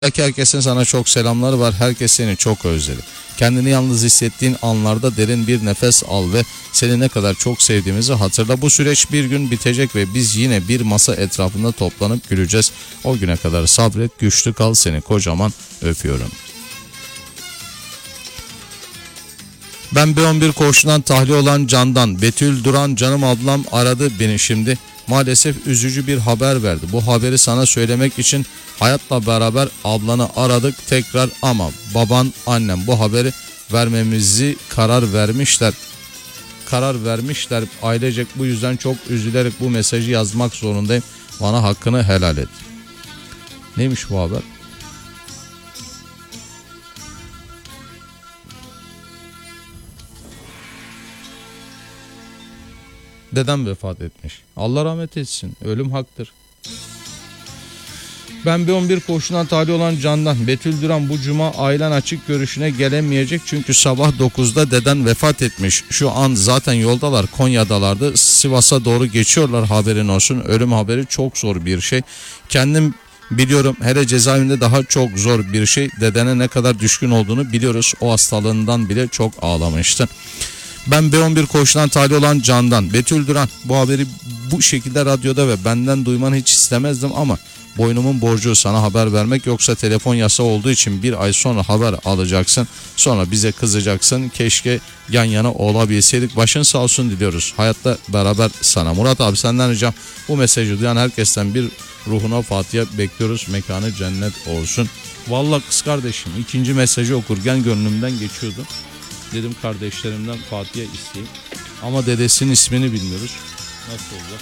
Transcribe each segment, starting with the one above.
Herkesin sana çok selamları var. Herkes seni çok özledi. Kendini yalnız hissettiğin anlarda derin bir nefes al ve seni ne kadar çok sevdiğimizi hatırla. Bu süreç bir gün bitecek ve biz yine bir masa etrafında toplanıp güleceğiz. O güne kadar sabret, güçlü kal, seni kocaman öpüyorum. Ben B11 koğuşundan tahliye olan Candan. Betül Duran canım ablam aradı beni şimdi. Maalesef üzücü bir haber verdi. Bu haberi sana söylemek için hayatla beraber ablanı aradık tekrar ama baban, annem bu haberi vermemizi karar vermişler. Ailecek bu yüzden çok üzülerek bu mesajı yazmak zorundayım. Bana hakkını helal et. Neymiş bu haber? Dedem vefat etmiş. Allah rahmet etsin. Ölüm haktır. Ben B11 koğuşundan tahliye olan Candan. Betül Duran bu cuma ailen açık görüşüne gelemeyecek çünkü sabah 9'da deden vefat etmiş. Şu an zaten yoldalar, Konya'dalardı. Sivas'a doğru geçiyorlar, haberin olsun. Ölüm haberi çok zor bir şey. Kendim biliyorum, hele cezaevinde daha çok zor bir şey. Dedene ne kadar düşkün olduğunu biliyoruz. O hastalığından bile çok ağlamıştı. Ben B11 koğuşundan tahliye olan Candan. Betül Duran, bu haberi bu şekilde radyoda ve benden duymanı hiç istemezdim ama boynumun borcu sana haber vermek, yoksa telefon yasağı olduğu için bir ay sonra haber alacaksın. Sonra bize kızacaksın. Keşke yan yana olabilseydik. Başın sağ olsun diliyoruz. Hayatta beraber sana. Murat abi, senden ricam, bu mesajı duyan herkesten bir ruhuna Fatiha bekliyoruz. Mekanı cennet olsun. Vallahi kız kardeşim, ikinci mesajı okurken gönlümden geçiyordu. Dedim kardeşlerimden Fatiha isteyeyim. Ama dedesinin ismini bilmiyoruz. Nasıl olacak?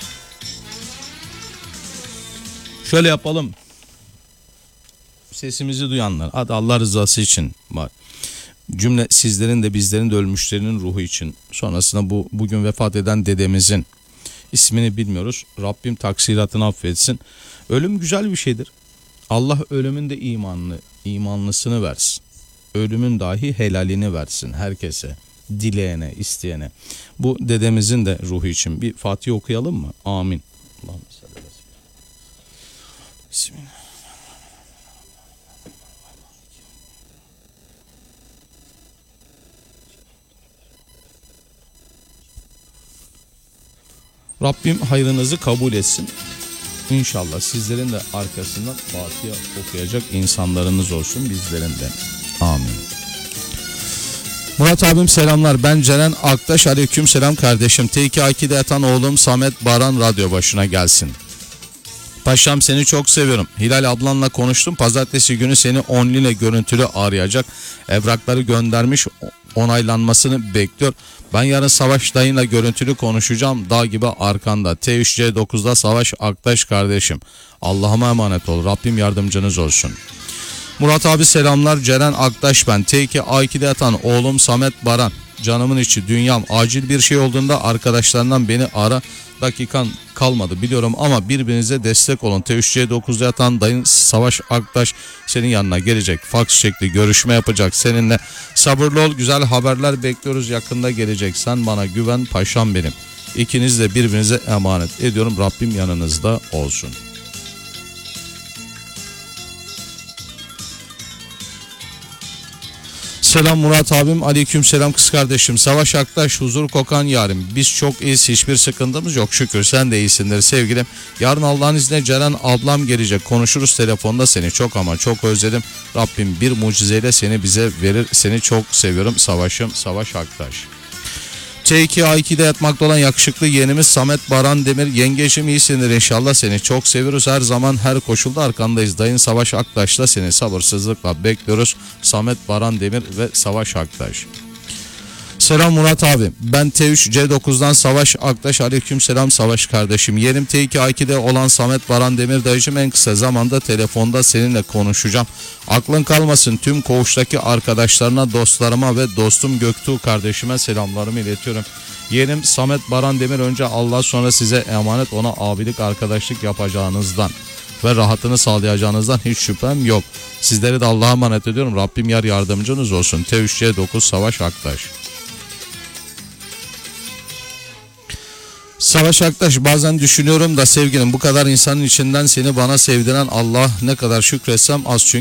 Şöyle yapalım. Sesimizi duyanlar, hadi Allah rızası için var. Cümle sizlerin de bizlerin de ölmüşlerinin ruhu için. Sonrasında bugün vefat eden dedemizin ismini bilmiyoruz. Rabbim taksiratını affetsin. Ölüm güzel bir şeydir. Allah ölümün de imanlısını versin. Ölümün dahi helalini versin herkese, dileyene, isteyene. Bu dedemizin de ruhu için bir Fatiha okuyalım mı? Amin. Allah'ım sallallahu aleyhi ve sellem. Bismillah. Rabbim hayrınızı kabul etsin. İnşallah sizlerin de arkasından Fatiha okuyacak insanlarınız olsun, bizlerin de. Amin. Murat abim selamlar. Ben Ceren Aktaş. Aleyküm selam kardeşim. T2A2'de yatan oğlum Samet Baran radyo başına gelsin. Paşam, seni çok seviyorum. Hilal ablanla konuştum. Pazartesi günü seni only ile görüntülü arayacak. Evrakları göndermiş. Onaylanmasını bekliyor. Ben yarın Savaş dayınla görüntülü konuşacağım. Dağ gibi arkanda. T3C9'da Savaş Aktaş kardeşim. Allah'ıma emanet ol. Rabbim yardımcınız olsun. Murat abi selamlar. Ceren Aktaş ben. T2A2'de yatan oğlum Samet Baran. Canımın içi, dünyam. Acil bir şey olduğunda arkadaşlarından beni ara. Dakikan kalmadı biliyorum ama birbirinize destek olun. T3C9'da yatan dayın Savaş Aktaş senin yanına gelecek. Faks şekli görüşme yapacak seninle. Sabırlı ol, güzel haberler bekliyoruz, yakında gelecek. Sen bana güven paşam benim. İkiniz de birbirinize emanet ediyorum. Rabbim yanınızda olsun. Selam Murat abim, aleyküm selam kız kardeşim. Savaş Aktaş, huzur kokan yarim. Biz çok iyiyiz, hiçbir sıkıntımız yok şükür, sen de iyisindir sevgilim. Yarın Allah'ın izniyle Ceren ablam gelecek, konuşuruz telefonda, seni çok ama çok özledim. Rabbim bir mucizeyle seni bize verir, seni çok seviyorum Savaş'ım. Savaş Aktaş. T2A2'de yatmakta olan yakışıklı yeğenimiz Samet Baran Demir. Yengecim iyisindir inşallah, seni çok seviyoruz. Her zaman her koşulda arkandayız. Dayın Savaş Aktaş'la seni sabırsızlıkla bekliyoruz. Samet Baran Demir ve Savaş Aktaş. Selam Murat abi. Ben T3C9'dan Savaş Aktaş. Aleyküm selam Savaş kardeşim. Yeğenim T2A2'de olan Samet Baran Demir dayıcım, en kısa zamanda telefonda seninle konuşacağım. Aklın kalmasın, tüm koğuştaki arkadaşlarına, dostlarıma ve dostum Göktuğ kardeşime selamlarımı iletiyorum. Yeğenim Samet Baran Demir, önce Allah sonra size emanet, ona abilik arkadaşlık yapacağınızdan ve rahatını sağlayacağınızdan hiç şüphem yok. Sizleri de Allah'a emanet ediyorum. Rabbim yar yardımcınız olsun. T3C9 Savaş Aktaş. Savaş Aktaş, bazen düşünüyorum da sevgilim, bu kadar insanın içinden seni bana sevdiren Allah, ne kadar şükretsem az. Çünkü